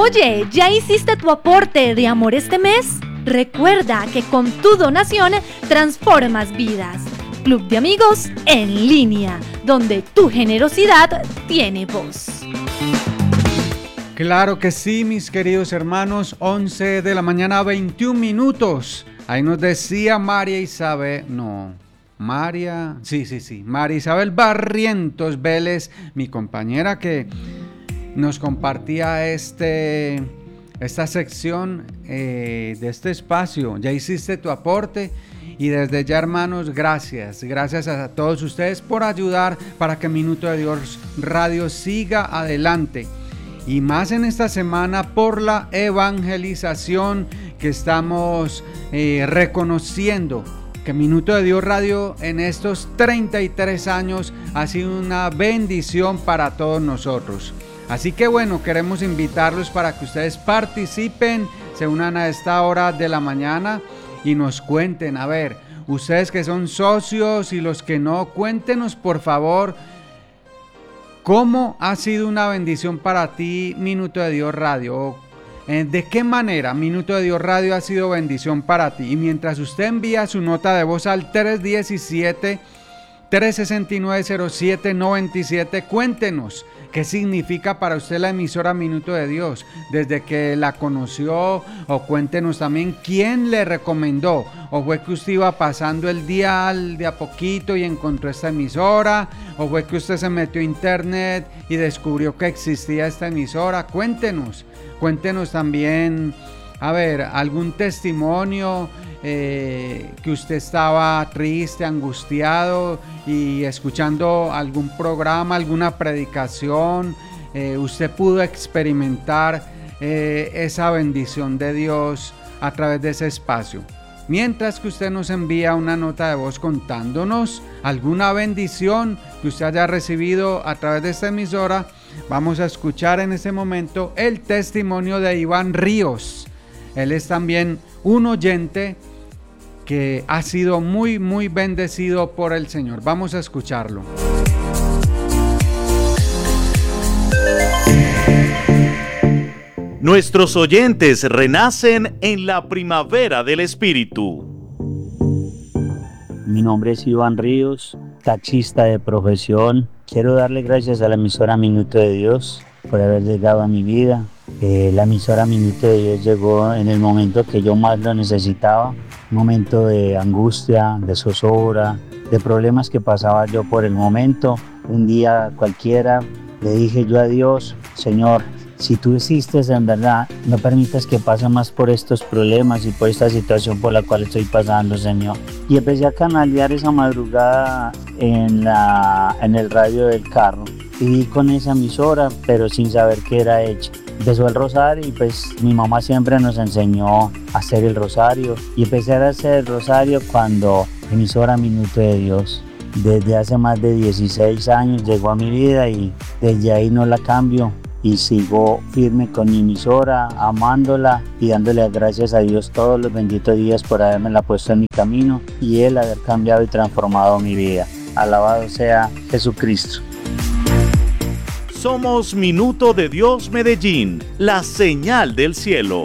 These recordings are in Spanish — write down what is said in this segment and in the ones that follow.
Oye, ¿ya hiciste tu aporte de amor este mes? Recuerda que con tu donación transformas vidas. Club de Amigos en línea, donde tu generosidad tiene voz. Claro que sí, mis queridos hermanos, 11 de la mañana, 21 minutos. Ahí nos decía María Isabel Barrientos Vélez, mi compañera que nos compartía esta sección de este espacio. Ya hiciste tu aporte y desde ya, hermanos, gracias a todos ustedes por ayudar para que Minuto de Dios Radio siga adelante. Y más en esta semana por la evangelización que estamos reconociendo que Minuto de Dios Radio en estos 33 años ha sido una bendición para todos nosotros. Así que bueno, queremos invitarlos para que ustedes participen, se unan a esta hora de la mañana y nos cuenten, a ver, ustedes que son socios y los que no, cuéntenos por favor, ¿cómo ha sido una bendición para ti Minuto de Dios Radio? ¿De qué manera Minuto de Dios Radio ha sido bendición para ti? Y mientras usted envía su nota de voz al 317-369-0797, cuéntenos qué significa para usted la emisora Minuto de Dios, desde que la conoció, o cuéntenos también quién le recomendó, o fue que usted iba pasando el dial de a poquito y encontró esta emisora, o fue que usted se metió a internet y descubrió que existía esta emisora. Cuéntenos también, a ver, algún testimonio que usted estaba triste, angustiado y escuchando algún programa, alguna predicación, usted pudo experimentar esa bendición de Dios a través de ese espacio. Mientras que usted nos envía una nota de voz contándonos alguna bendición que usted haya recibido a través de esta emisora, vamos a escuchar en este momento el testimonio de Iván Ríos. Él es también un oyente que ha sido muy bendecido por el Señor. Vamos a escucharlo. Nuestros oyentes renacen en la primavera del Espíritu. Mi nombre es Iván Ríos, taxista de profesión. Quiero darle gracias a la emisora Minuto de Dios por haber llegado a mi vida. La emisora Minuto de Dios llegó en el momento que yo más lo necesitaba, un momento de angustia, de zozobra, de problemas que pasaba yo por el momento. Un día cualquiera le dije yo a Dios: Señor, si tú existes en verdad, no permitas que pase más por estos problemas y por esta situación por la cual estoy pasando, Señor. Y empecé a canalear esa madrugada en el radio del carro. Y con esa emisora, pero sin saber qué era hecho. Empezó el rosario y pues mi mamá siempre nos enseñó a hacer el rosario. Y empecé a hacer el rosario cuando emisora Minuto de Dios. Desde hace más de 16 años llegó a mi vida y desde ahí no la cambio. Y sigo firme con mi emisora, amándola y dándole gracias a Dios todos los benditos días por habérmela puesto en mi camino y Él haber cambiado y transformado mi vida. Alabado sea Jesucristo. Somos Minuto de Dios Medellín, la señal del cielo.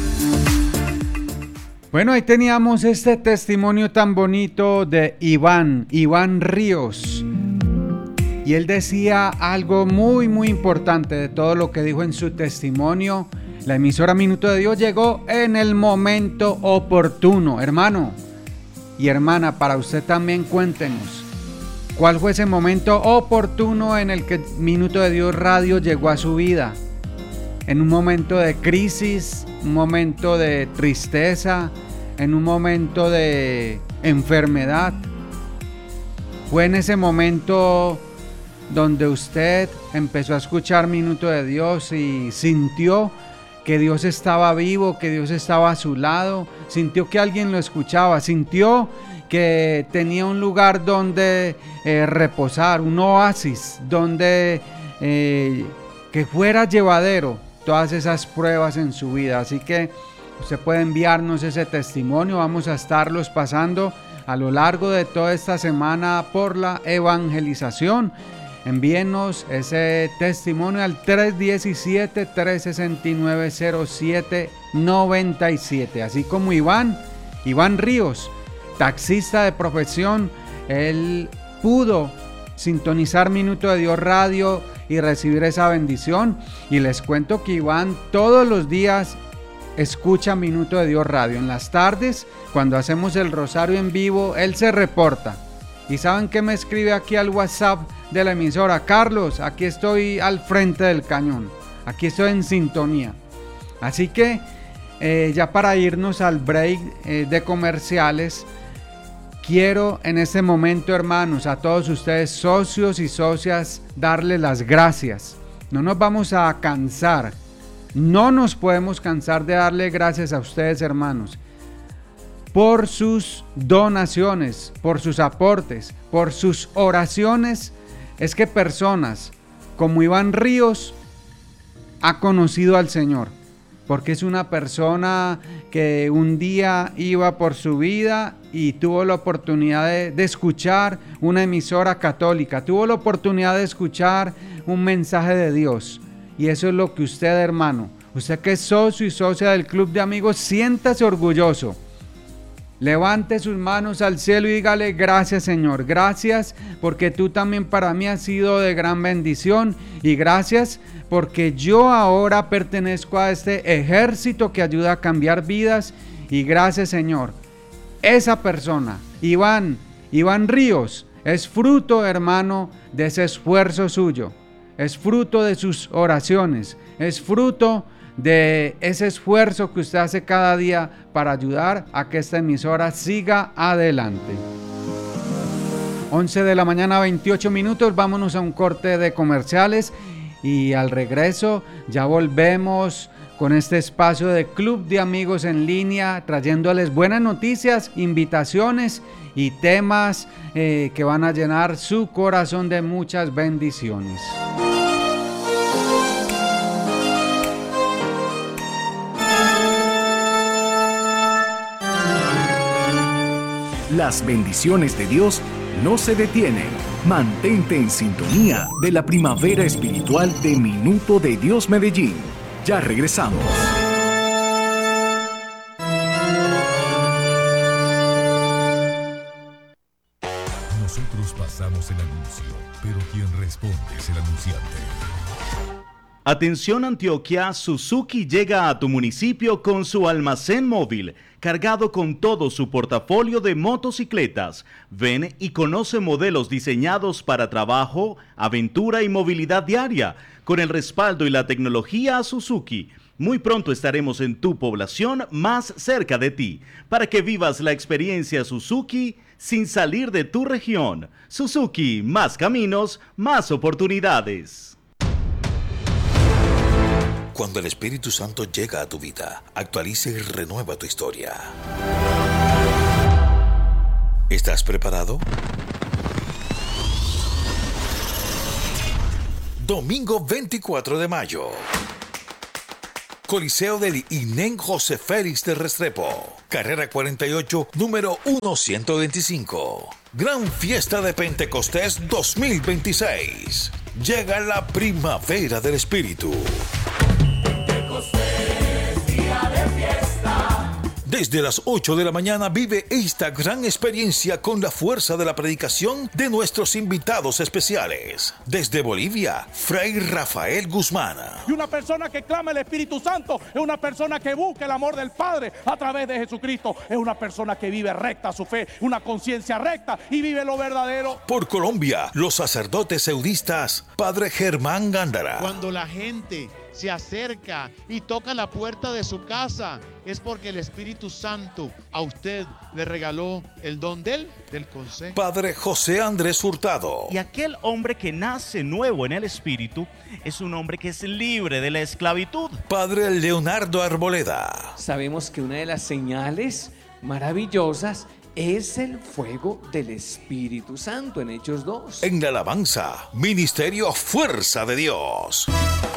Bueno, ahí teníamos este testimonio tan bonito de Iván Ríos. Y él decía algo muy importante de todo lo que dijo en su testimonio. La emisora Minuto de Dios llegó en el momento oportuno. Hermano y hermana, para usted también cuéntenos, ¿cuál fue ese momento oportuno en el que Minuto de Dios Radio llegó a su vida? En un momento de crisis, un momento de tristeza, en un momento de enfermedad. Fue en ese momento donde usted empezó a escuchar Minuto de Dios y sintió que Dios estaba vivo, que Dios estaba a su lado, sintió que alguien lo escuchaba, sintió que tenía un lugar donde reposar, un oasis, donde que fuera llevadero todas esas pruebas en su vida. Así que usted puede enviarnos ese testimonio, vamos a estarlos pasando a lo largo de toda esta semana por la evangelización. Envíenos ese testimonio al 317-369-0797. Así como Iván Ríos, taxista de profesión, él pudo sintonizar Minuto de Dios Radio y recibir esa bendición. Y les cuento que Iván todos los días escucha Minuto de Dios Radio. En las tardes, cuando hacemos el rosario en vivo, él se reporta. ¿Y saben qué me escribe aquí al WhatsApp de la emisora? Carlos, aquí estoy al frente del cañón. Aquí estoy en sintonía. Así que ya para irnos al break de comerciales, quiero en este momento, hermanos, a todos ustedes, socios y socias, darles las gracias. No nos vamos a cansar. No nos podemos cansar de darle gracias a ustedes, hermanos, por sus donaciones, por sus aportes, por sus oraciones. Es que personas como Iván Ríos ha conocido al Señor, porque es una persona que un día iba por su vida y tuvo la oportunidad de escuchar una emisora católica, tuvo la oportunidad de escuchar un mensaje de Dios. Y eso es lo que usted, hermano, usted que es socio y socia del Club de Amigos, siéntase orgulloso. Levante sus manos al cielo y dígale: gracias, Señor, gracias porque tú también para mí has sido de gran bendición, y gracias porque yo ahora pertenezco a este ejército que ayuda a cambiar vidas, y gracias, Señor. Esa persona, Iván Ríos, es fruto, hermano, de ese esfuerzo suyo, es fruto de sus oraciones, es fruto de ese esfuerzo que usted hace cada día para ayudar a que esta emisora siga adelante. 11 de la mañana, 28 minutos, vámonos a un corte de comerciales y al regreso ya volvemos con este espacio de Club de Amigos en línea, trayéndoles buenas noticias, invitaciones y temas que van a llenar su corazón de muchas bendiciones. Las bendiciones de Dios no se detienen. Mantente en sintonía de la primavera espiritual de Minuto de Dios Medellín. Ya regresamos. Nosotros pasamos el anuncio, pero quien responde es el anunciante. Atención Antioquia, Suzuki llega a tu municipio con su almacén móvil, cargado con todo su portafolio de motocicletas. Ven y conoce modelos diseñados para trabajo, aventura y movilidad diaria, con el respaldo y la tecnología Suzuki. Muy pronto estaremos en tu población más cerca de ti, para que vivas la experiencia Suzuki sin salir de tu región. Suzuki, más caminos, más oportunidades. Cuando el Espíritu Santo llega a tu vida, actualiza y renueva tu historia. ¿Estás preparado? Domingo 24 de mayo. Coliseo del INEN José Félix de Restrepo. Carrera 48, número 1125. Gran Fiesta de Pentecostés 2026. Llega la primavera del Espíritu. Desde las 8 de la mañana vive esta gran experiencia con la fuerza de la predicación de nuestros invitados especiales. Desde Bolivia, Fray Rafael Guzmán. Y una persona que clama el Espíritu Santo es una persona que busca el amor del Padre a través de Jesucristo. Es una persona que vive recta su fe, una conciencia recta y vive lo verdadero. Por Colombia, los sacerdotes eudistas, Padre Germán Gándara. Cuando la gente se acerca y toca la puerta de su casa, es porque el Espíritu Santo a usted le regaló el don del consejo. Padre José Andrés Hurtado. Y aquel hombre que nace nuevo en el Espíritu es un hombre que es libre de la esclavitud. Padre Leonardo Arboleda. Sabemos que una de las señales maravillosas es el fuego del Espíritu Santo en Hechos 2. En la alabanza, Ministerio Fuerza de Dios.